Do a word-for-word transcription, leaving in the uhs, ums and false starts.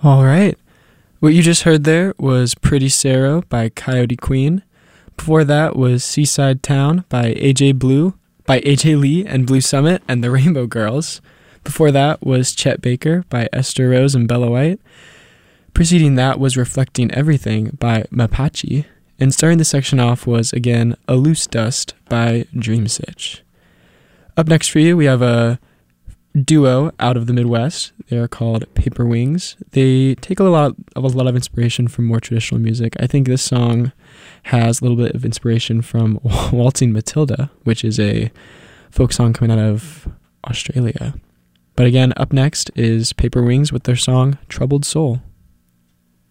All right. What you just heard there was Pretty Sarah by Coyote Queen. Before that was Seaside Town by A J Blue, by A J Lee and Blue Summit and the Rainbow Girls. Before that was Chet Baker by Esther Rose and Bella White. Preceding that was Reflecting Everything by Mapache. And starting the section off was, again, A Loose Dust by Dreamsitch. Up next for you, we have a duo out of the Midwest. They are called Paper Wings. They take a lot, a lot of inspiration from more traditional music. I think this song has a little bit of inspiration from Waltzing Matilda, which is a folk song coming out of Australia. But again, up next is Paper Wings with their song Troubled Soul.